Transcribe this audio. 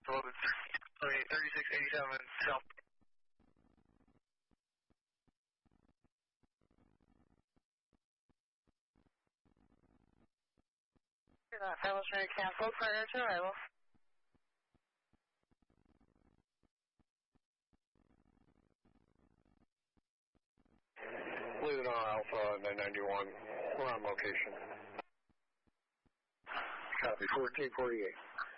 3687 South. Famous Mary cancel prior to arrival. Leaving on Alpha 991. We're on location. Copy 1448.